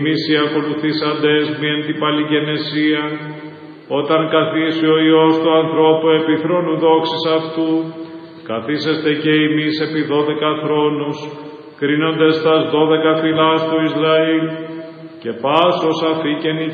Εμείς οι ακολουθήσαντες μη εν την παλιγενεσία, όταν καθίσει ο Υιός του ανθρώπου επί θρόνου δόξης αυτού, καθίσεστε και εμείς επί 12 θρόνους, κρίνοντες τας 12 φυλάς του Ισραήλ, και πάσος αφήκεν